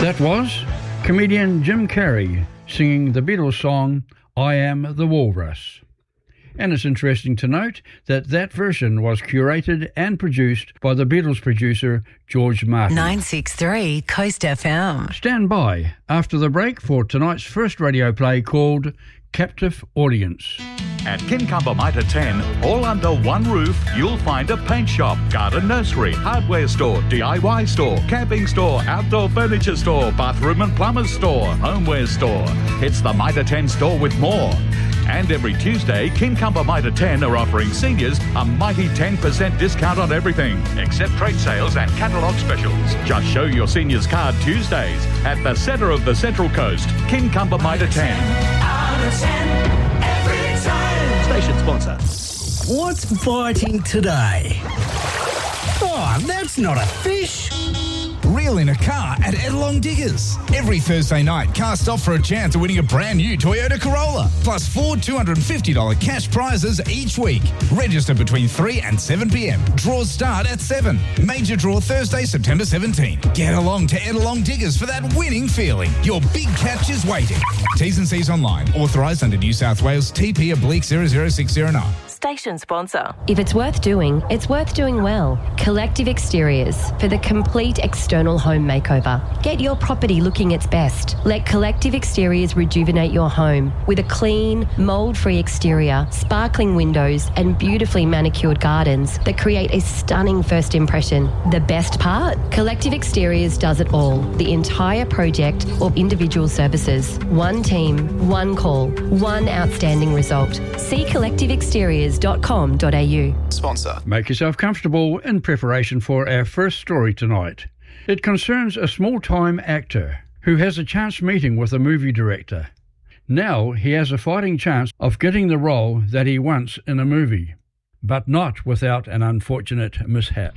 That was comedian Jim Carrey singing the Beatles song, I Am the Walrus. And it's interesting to note that that version was curated and produced by the Beatles producer George Martin. 963 Coast FM. Stand by after the break for tonight's first radio play called Captive Audience. At Kincumber Mitre 10, all under one roof, you'll find a paint shop, garden nursery, hardware store, DIY store, camping store, outdoor furniture store, bathroom and plumber's store, homeware store. It's the Mitre 10 store with more. And every Tuesday, Kincumber Mitre 10 are offering seniors a mighty 10% discount on everything, except trade sales and catalogue specials. Just show your seniors card Tuesdays at the centre of the Central Coast, Kincumber Mitre 10. Out of 10 every time. Station sponsor. What's biting today? Oh, that's not a fish. Reel in a car at Edelong Diggers. Every Thursday night, cast off for a chance of winning a brand new Toyota Corolla, plus 4 $250 cash prizes each week. Register between 3 and 7 p.m. Draws start at 7. Major draw Thursday, September 17. Get along to Edelong Diggers for that winning feeling. Your big catch is waiting. T's and C's online. Authorised under New South Wales TP/00609. Station sponsor. If it's worth doing well. Collective Exteriors for the complete external home makeover. Get your property looking its best. Let Collective Exteriors rejuvenate your home with a clean, mould-free exterior, sparkling windows and beautifully manicured gardens that create a stunning first impression. The best part? Collective Exteriors does it all. The entire project or individual services. One team, one call, one outstanding result. See collectiveexteriors.com.au. Sponsor. Make yourself comfortable in preparation for our first story tonight. It concerns a small-time actor who has a chance meeting with a movie director. Now he has a fighting chance of getting the role that he wants in a movie, but not without an unfortunate mishap.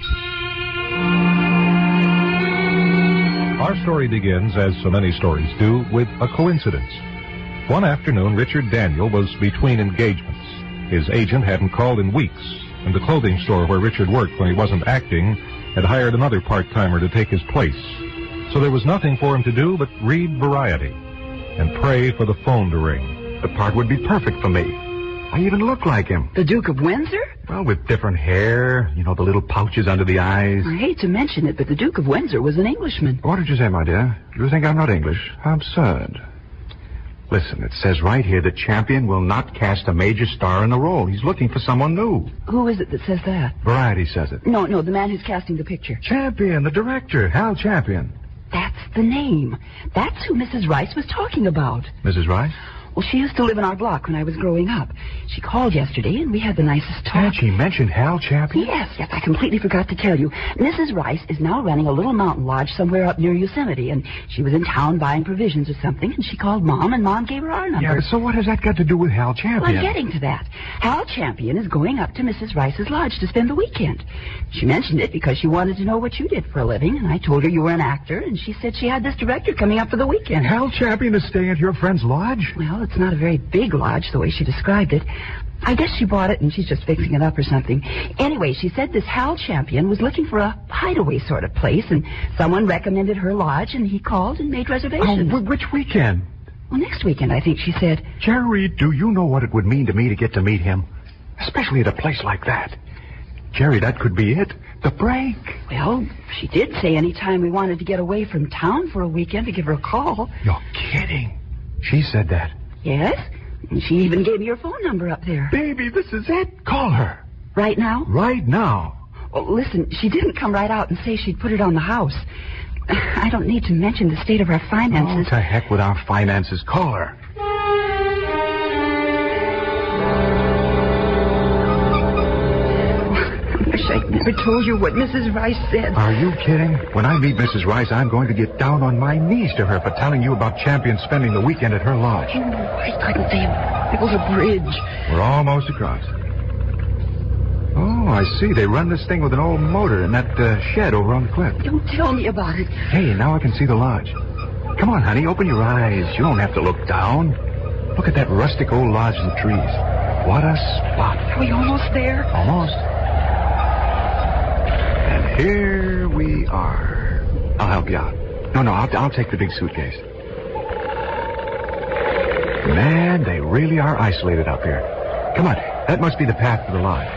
Our story begins, as so many stories do, with a coincidence. One afternoon, Richard Daniel was between engagements. His agent hadn't called in weeks, and the clothing store where Richard worked when he wasn't acting had hired another part-timer to take his place. So there was nothing for him to do but read Variety and pray for the phone to ring. The part would be perfect for me. I even look like him. The Duke of Windsor? Well, with different hair, you know, the little pouches under the eyes. I hate to mention it, but the Duke of Windsor was an Englishman. What did you say, my dear? You think I'm not English? How absurd. Listen, it says right here that Champion will not cast a major star in the role. He's looking for someone new. Who is it that says that? Variety says it. No, the man who's casting the picture. Champion, the director, Hal Champion. That's the name. That's who Mrs. Rice was talking about. Mrs. Rice? Well, she used to live in our block when I was growing up. She called yesterday, and we had the nicest talk. And she mentioned Hal Champion? Yes, I completely forgot to tell you. Mrs. Rice is now running a little mountain lodge somewhere up near Yosemite, and she was in town buying provisions or something, and she called Mom, and Mom gave her our number. Yeah, but so what has that got to do with Hal Champion? Well, I'm getting to that. Hal Champion is going up to Mrs. Rice's lodge to spend the weekend. She mentioned it because she wanted to know what you did for a living, and I told her you were an actor, and she said she had this director coming up for the weekend. Hal Champion is staying at your friend's lodge? Well, it's not a very big lodge, the way she described it. I guess she bought it and she's just fixing it up or something. Anyway, she said this Hal Champion was looking for a hideaway sort of place, and someone recommended her lodge, and he called and made reservations. Oh, which weekend? Well, next weekend, I think she said. Jerry, do you know what it would mean to me to get to meet him? Especially at a place like that. Jerry, that could be it. The break. Well, she did say any time we wanted to get away from town for a weekend to give her a call. You're kidding. She said that. Yes? And she even gave me her phone number up there. Baby, this is it. Call her. Right now? Right now. Well, listen, she didn't come right out and say she'd put it on the house. I don't need to mention the state of our finances. Oh, to heck with our finances. Call her. I wish I'd never told you what Mrs. Rice said. Are you kidding? When I meet Mrs. Rice, I'm going to get down on my knees to her for telling you about Champion spending the weekend at her lodge. Oh, I couldn't say it was a bridge. We're almost across. Oh, I see. They run this thing with an old motor in that shed over on the cliff. Don't tell me about it. Hey, now I can see the lodge. Come on, honey, open your eyes. You don't have to look down. Look at that rustic old lodge and trees. What a spot. Are we almost there? Almost. And here we are. I'll help you out. No, I'll take the big suitcase. Man, they really are isolated up here. Come on, that must be the path to the lodge.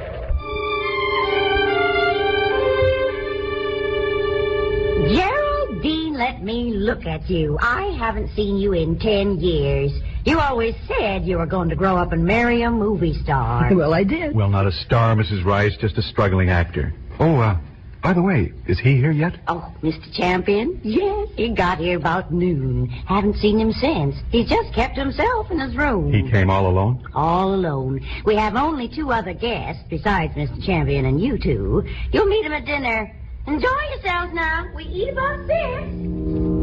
Geraldine, let me look at you. I haven't seen you in 10 years. You always said you were going to grow up and marry a movie star. Well, I did. Well, not a star, Mrs. Rice, just a struggling actor. Oh, by the way, is he here yet? Oh, Mr. Champion? Yes, he got here about noon. Haven't seen him since. He's just kept himself in his room. He came all alone? All alone. We have only 2 other guests besides Mr. Champion and you 2. You'll meet him at dinner. Enjoy yourselves now. We eat about 6.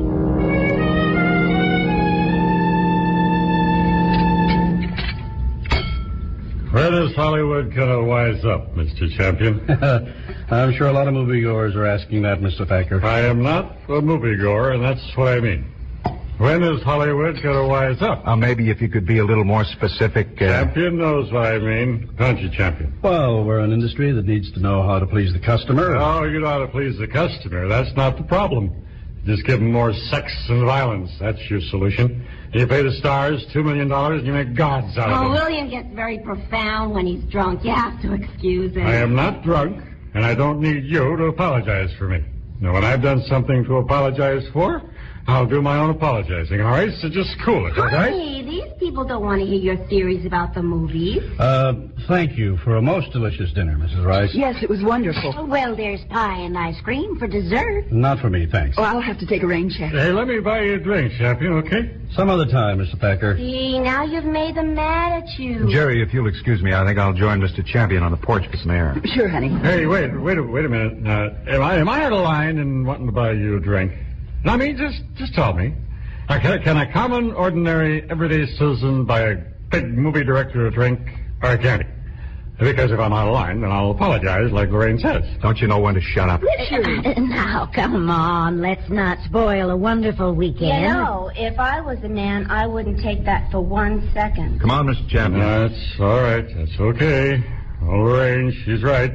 When is Hollywood gonna wise up, Mr. Champion? I'm sure a lot of moviegoers are asking that, Mr. Thacker. I am not a moviegoer, and that's what I mean. When is Hollywood gonna wise up? Maybe if you could be a little more specific. Champion knows what I mean, don't you, Champion? Well, we're an industry that needs to know how to please the customer. Oh, you know how to please the customer. That's not the problem. Just give them more sex and violence. That's your solution. You pay the stars $2 million and you make gods out of them. Oh, William gets very profound when he's drunk. You have to excuse him. I am not drunk, and I don't need you to apologize for me. Now, when I've done something to apologize for, I'll do my own apologizing, all right? So just cool it, all right? Hey, these people don't want to hear your theories about the movies. Thank you for a most delicious dinner, Mrs. Rice. Yes, it was wonderful. Oh, well, there's pie and ice cream for dessert. Not for me, thanks. Oh, I'll have to take a rain check. Hey, let me buy you a drink, Champion, okay? Some other time, Mr. Thacker. See, now you've made them mad at you. Jerry, if you'll excuse me, I think I'll join Mr. Champion on the porch for some air. Sure, honey. Hey, wait a minute. Am I out of line in wanting to buy you a drink? I mean, just tell me. Can a common, ordinary, everyday citizen buy a big movie director a drink, or can't he? Because if I'm out of line, then I'll apologize like Lorraine says. Don't you know when to shut up? Now, come on. Let's not spoil a wonderful weekend. You know, if I was a man, I wouldn't take that for 1 second. Come on, Mr. Champion. That's all right. That's okay. Oh, Lorraine, she's right.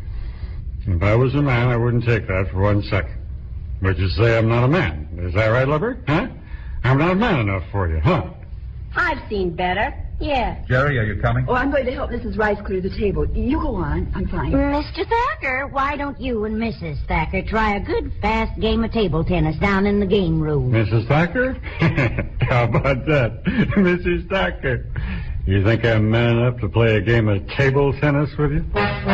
If I was a man, I wouldn't take that for 1 second. But you say I'm not a man. Is that right, lover? Huh? I'm not man enough for you, huh? I've seen better. Yes. Jerry, are you coming? Oh, I'm going to help Mrs. Rice clear the table. You go on. I'm fine. Mr. Thacker, why don't you and Mrs. Thacker try a good, fast game of table tennis down in the game room? Mrs. Thacker? How about that? Mrs. Thacker. You think I'm man enough to play a game of table tennis with you?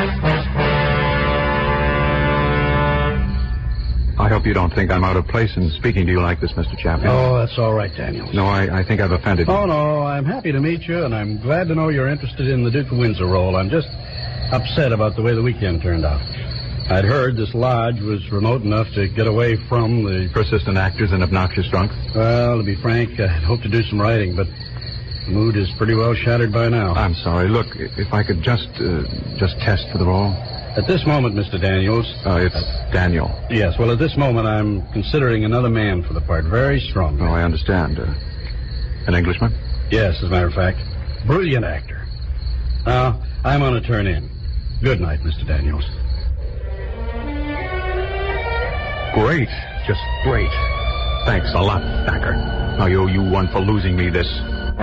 I hope you don't think I'm out of place in speaking to you like this, Mr. Champion. Oh, that's all right, Daniel. No, I think I've offended you. Oh, no, I'm happy to meet you, and I'm glad to know you're interested in the Duke of Windsor role. I'm just upset about the way the weekend turned out. I'd heard this lodge was remote enough to get away from the persistent actors and obnoxious drunks. Well, to be frank, I'd hoped to do some writing, but the mood is pretty well shattered by now. I'm sorry. Look, if I could just test for the role. At this moment, Mr. Daniels... It's Daniel. Yes, well, at this moment, I'm considering another man for the part. Very strong. Oh, I understand. An Englishman? Yes, as a matter of fact. Brilliant actor. Now, I'm going to turn in. Good night, Mr. Daniels. Great. Just great. Thanks a lot, Thacker. Now, you owe you one for losing me this.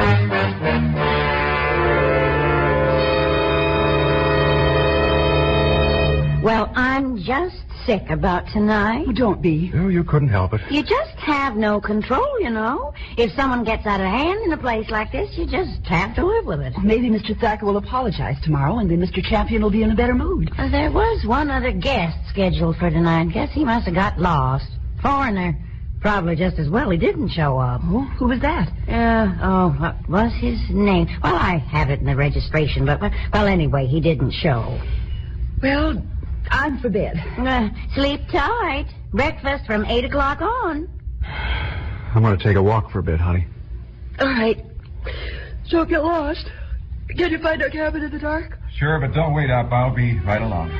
Well, I'm just sick about tonight. Oh, don't be. Oh, you couldn't help it. You just have no control, you know. If someone gets out of hand in a place like this, you just have to live with it. Maybe Mr. Thacker will apologize tomorrow, and then Mr. Champion will be in a better mood. There was one other guest scheduled for tonight. Guess he must have got lost. Foreigner. Probably just as well he didn't show up. Oh, who was that? What was his name? Well, I have it in the registration, but, well, anyway, he didn't show. Well, I'm for bed. Sleep tight. Breakfast from 8 o'clock on. I'm going to take a walk for a bit, honey. All right. So get lost. Can you find our cabin in the dark? Sure, but don't wait up. I'll be right along.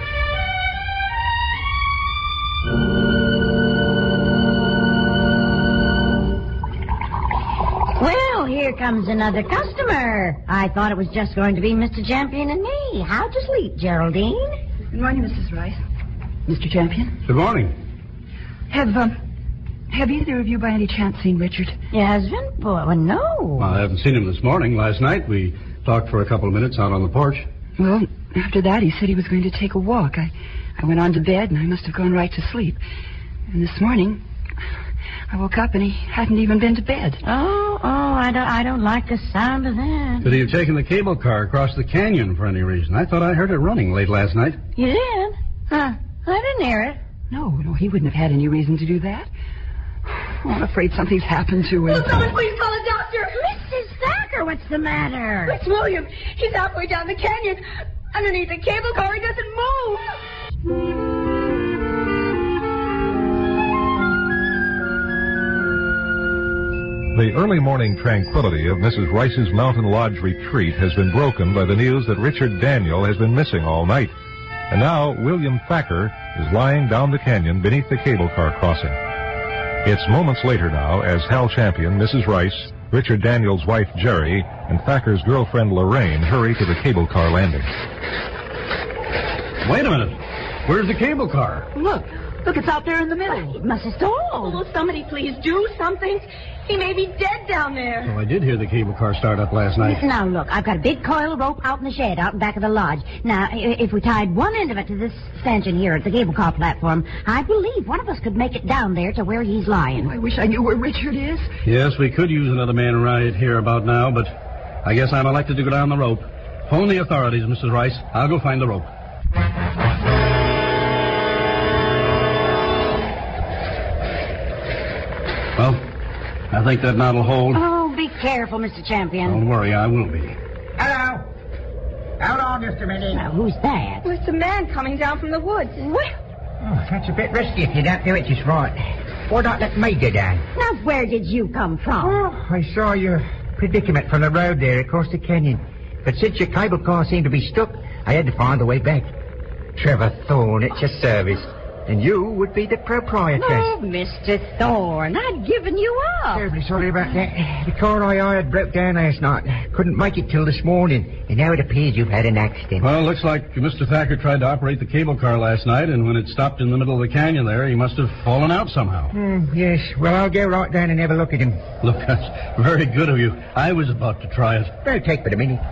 Well, here comes another customer. I thought it was just going to be Mr. Champion and me. How'd you sleep, Geraldine? Good morning, Mrs. Rice. Mr. Champion? Good morning. Have Have either of you by any chance seen Richard? Your husband? Boy, well, no. Well, I haven't seen him this morning. Last night we talked for a couple of minutes out on the porch. Well, after that, he said he was going to take a walk. I went on to bed, and I must have gone right to sleep. And this morning, I woke up, and he hadn't even been to bed. I don't like the sound of that. Could he have taken the cable car across the canyon for any reason? I thought I heard it running late last night. You did? Huh. I didn't hear it. No, he wouldn't have had any reason to do that. Oh, I'm afraid something's happened to him. Will someone please call a doctor? Mrs. Thacker, what's the matter? It's William. He's halfway down the canyon. Underneath the cable car, he doesn't move. The early morning tranquility of Mrs. Rice's Mountain Lodge retreat has been broken by the news that Richard Daniel has been missing all night. And now William Thacker is lying down the canyon beneath the cable car crossing. It's moments later now as Hal Champion, Mrs. Rice, Richard Daniel's wife Jerry, and Thacker's girlfriend Lorraine hurry to the cable car landing. Wait a minute. Where's the cable car? Look, it's out there in the middle. It must have stalled. Will somebody please do something? He may be dead down there. Well, I did hear the cable car start up last night. Now, look, I've got a big coil of rope out in the shed, out in back of the lodge. Now, if we tied one end of it to this stanchion here at the cable car platform, I believe one of us could make it down there to where he's lying. I wish I knew where Richard is. Yes, we could use another man right here about now, but I guess I'm elected to go down the rope. Phone the authorities, Mrs. Rice. I'll go find the rope. Well, I think that knot will hold. Oh, be careful, Mr. Champion. Don't worry, I will be. Hello. Hold on just a minute. Now, who's that? Well, it's a man coming down from the woods. Oh, that's a bit risky if you don't do it just right. Why not let me go down? Now, where did you come from? Oh, I saw your predicament from the road there across the canyon. But since your cable car seemed to be stuck, I had to find a way back. Trevor Thorne, at your service. And you would be the proprietress. Oh, Mr. Thorne, I'd given you up. Terribly sorry about that. The car I hired broke down last night. Couldn't make it till this morning. And now it appears you've had an accident. Well, it looks like Mr. Thacker tried to operate the cable car last night, and when it stopped in the middle of the canyon there, he must have fallen out somehow. Yes. Well, I'll go right down and have a look at him. Look, that's very good of you. I was about to try it. That'll take but a minute.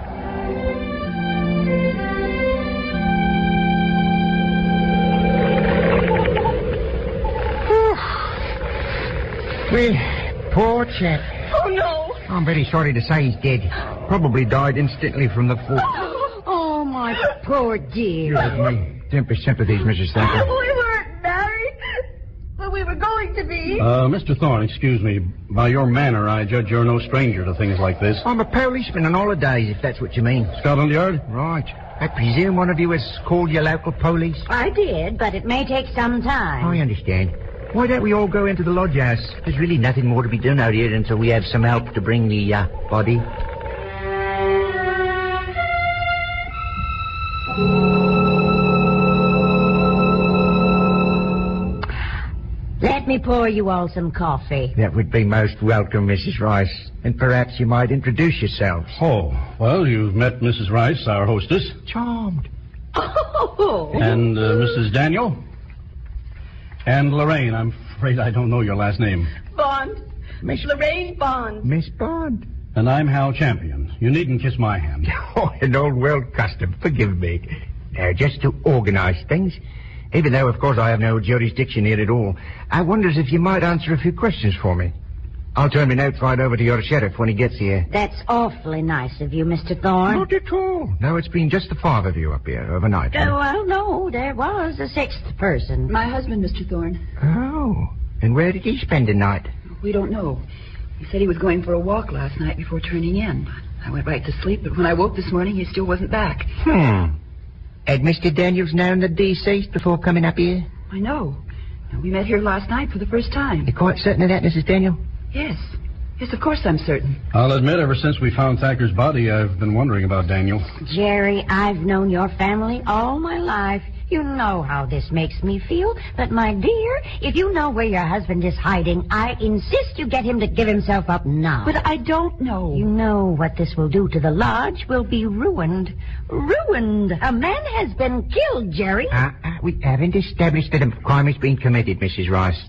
Well, poor chap. Oh, no. I'm very sorry to say he's dead. Probably died instantly from the fall. Oh, my poor dear. You have my deepest sympathies, Mrs. Thacker. We weren't married, but we were going to be. Mr. Thorne, excuse me. By your manner, I judge you're no stranger to things like this. I'm a policeman on holidays, if that's what you mean. Scotland Yard? Right. I presume one of you has called your local police? I did, but it may take some time. I understand. Why don't we all go into the lodge house? There's really nothing more to be done out here until we have some help to bring the, body. Let me pour you all some coffee. That would be most welcome, Mrs. Rice. And perhaps you might introduce yourselves. Oh, well, you've met Mrs. Rice, our hostess. Charmed. Oh! And Mrs. Daniel. And Lorraine, I'm afraid I don't know your last name. Bond. Miss Lorraine Bond. Miss Bond. And I'm Hal Champion. You needn't kiss my hand. Oh, an old world custom. Forgive me. Just to organize things. Even though, of course, I have no jurisdiction here at all. I wonders if you might answer a few questions for me. I'll turn my notes right over to your sheriff when he gets here. That's awfully nice of you, Mr. Thorne. Not at all. No, it's been just the five of you up here overnight. Well, no, there was a sixth person. My husband, Mr. Thorne. Oh. And where did he spend the night? We don't know. He said he was going for a walk last night before turning in. I went right to sleep, but when I woke this morning, he still wasn't back. Had Mr. Daniels known the deceased before coming up here? I know. We met here last night for the first time. You're quite certain of that, Mrs. Daniel? Yes. Yes, of course I'm certain. I'll admit, ever since we found Thacker's body, I've been wondering about Daniel. Jerry, I've known your family all my life. You know how this makes me feel. But, my dear, if you know where your husband is hiding, I insist you get him to give himself up now. But I don't know. You know what this will do to the lodge. We'll be ruined. Ruined. A man has been killed, Jerry. We haven't established that a crime has been committed, Mrs. Rice.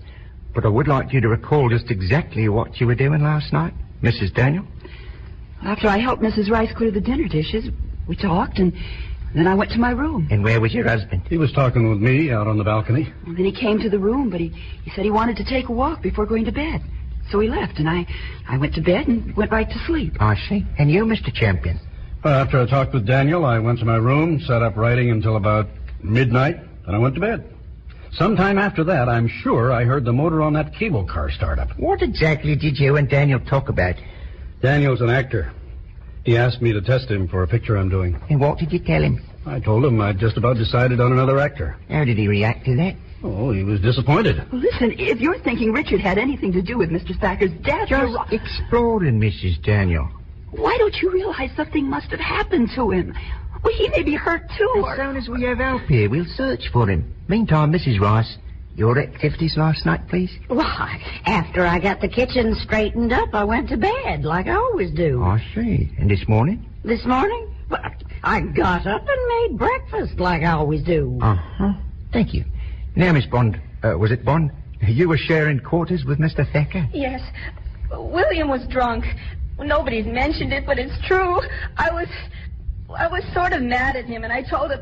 But I would like you to recall just exactly what you were doing last night, Mrs. Daniel. After I helped Mrs. Rice clear the dinner dishes, we talked, and then I went to my room. And where was your husband? He was talking with me out on the balcony. And then he came to the room, but he said he wanted to take a walk before going to bed. So he left, and I went to bed and went right to sleep. I see. And you, Mr. Champion? After I talked with Daniel, I went to my room, sat up writing until about midnight, and I went to bed. Sometime after that, I'm sure I heard the motor on that cable car start up. What exactly did you and Daniel talk about? Daniel's an actor. He asked me to test him for a picture I'm doing. And what did you tell him? I told him I'd just about decided on another actor. How did he react to that? Oh, he was disappointed. Well, listen, if you're thinking Richard had anything to do with Mr. Thacker's death... Just exploring, Mrs. Daniel. Why don't you realize something must have happened to him? Well, he may be hurt, too. As soon as we have help here, we'll search for him. Meantime, Mrs. Rice, your activities last night, please? Why, after I got the kitchen straightened up, I went to bed, like I always do. I see. And this morning? This morning? Well, I got up and made breakfast, like I always do. Uh-huh. Thank you. Now, Miss Bond, was it Bond? You were sharing quarters with Mr. Thacker? Yes. William was drunk. Nobody's mentioned it, but it's true. I was sort of mad at him, and I told him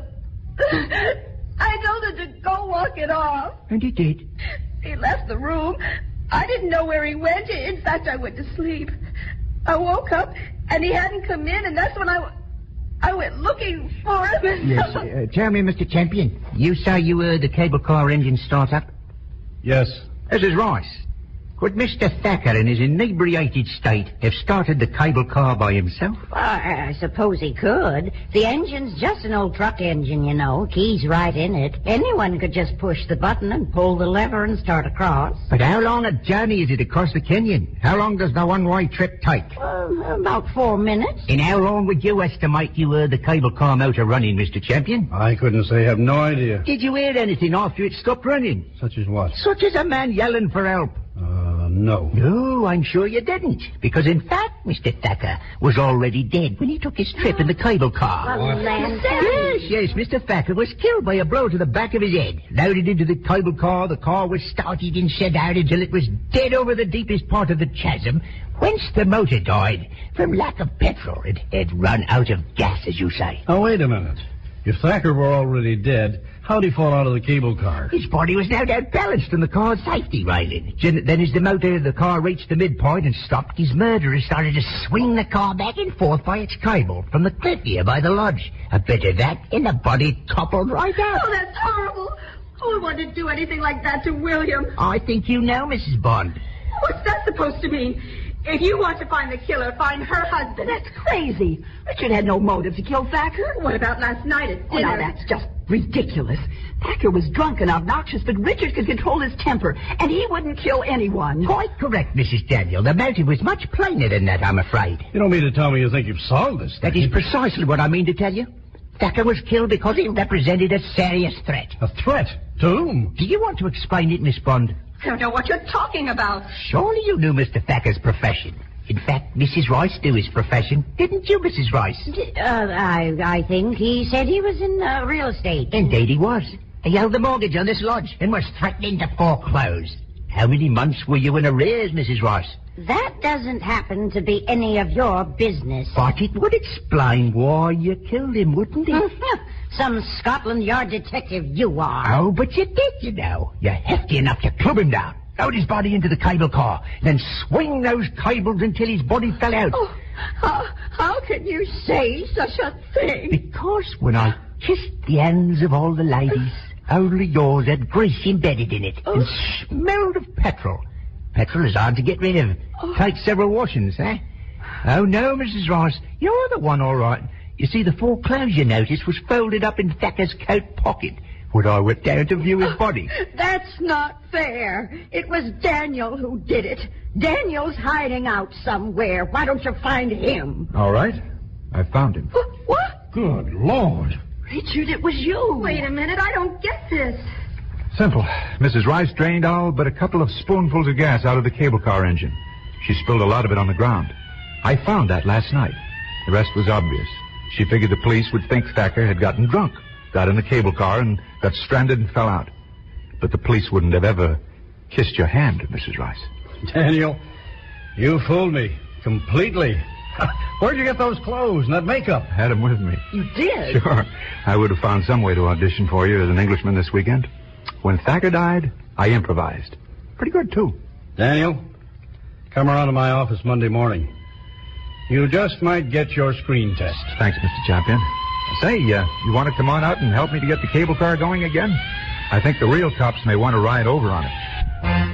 to go walk it off. And he did? He left the room. I didn't know where he went. In fact, I went to sleep. I woke up, and he hadn't come in, and that's when I went looking for him. Yes. Tell me, Mr. Champion, you say you heard the cable car engine start up? Yes. Mrs. Rice, could Mr. Thacker in his inebriated state have started the cable car by himself? I suppose he could. The engine's just an old truck engine, you know. Key's right in it. Anyone could just push the button and pull the lever and start across. But how long a journey is it across the canyon? How long does the one-way trip take? About 4 minutes. And how long would you estimate you heard the cable car motor running, Mr. Champion? I couldn't say. I have no idea. Did you hear anything after it stopped running? Such as what? Such as a man yelling for help. No. No, I'm sure you didn't. Because, in fact, Mr. Thacker was already dead when he took his trip in the cable car. Yes, Mr. Thacker was killed by a blow to the back of his head. Loaded into the cable car, the car was started and set out until it was dead over the deepest part of the chasm, whence the motor died from lack of petrol. It had run out of gas, as you say. Oh, wait a minute. If Thacker were already dead, how'd he fall out of the cable car? His body was no doubt balanced on the car's safety railing. Then as the motor of the car reached the midpoint and stopped, his murderer started to swing the car back and forth by its cable from the cliff here by the lodge. A bit of that, and the body toppled right out. Oh, that's horrible. Who would want to do anything like that to William? I think you know, Mrs. Bond. What's that supposed to mean? If you want to find the killer, find her husband. That's crazy. Richard had no motive to kill Thacker. What about last night at Oh, dinner? now that's just ridiculous. Thacker was drunk and obnoxious, but Richard could control his temper, and he wouldn't kill anyone. Quite correct, Mrs. Daniel. The motive was much plainer than that, I'm afraid. You don't mean to tell me you think you've solved this thing? That is precisely what I mean to tell you. Thacker was killed because he represented a serious threat. A threat? To whom? Do you want to explain it, Miss Bond? I don't know what you're talking about. Surely you knew Mr. Thacker's profession. In fact, Mrs. Rice knew his profession. Didn't you, Mrs. Rice? I think he said he was in real estate. Indeed he was. He held the mortgage on this lodge and was threatening to foreclose. How many months were you in arrears, Mrs. Rice? That doesn't happen to be any of your business. But it would explain why you killed him, wouldn't it? Some Scotland Yard detective you are. Oh, but you did, you know. You're hefty enough to club him down, load his body into the cable car, then swing those cables until his body fell out. Oh, how can you say such a thing? Because when I kissed the hands of all the ladies, only yours had grease embedded in it and smelled of petrol. Petrol is hard to get rid of. Takes several washings, eh? Oh, no, Mrs. Rice, you're the one all right. You see, the foreclosure notice was folded up in Thacker's coat pocket when I went down to view his body. That's not fair. It was Daniel who did it. Daniel's hiding out somewhere. Why don't you find him? All right. I found him. What? Good Lord. Richard, it was you. Wait a minute, I don't get this. Simple. Mrs. Rice drained all but a couple of spoonfuls of gas out of the cable car engine. She spilled a lot of it on the ground. I found that last night. The rest was obvious. She figured the police would think Thacker had gotten drunk, got in the cable car, and got stranded and fell out. But the police wouldn't have ever kissed your hand, Mrs. Rice. Daniel, you fooled me completely. Where'd you get those clothes and that makeup? I had them with me. You did? Sure. I would have found some way to audition for you as an Englishman this weekend. When Thacker died, I improvised. Pretty good, too. Daniel, come around to my office Monday morning. You just might get your screen test. Thanks, Mr. Champion. Say, you want to come on out and help me to get the cable car going again? I think the real cops may want to ride over on it.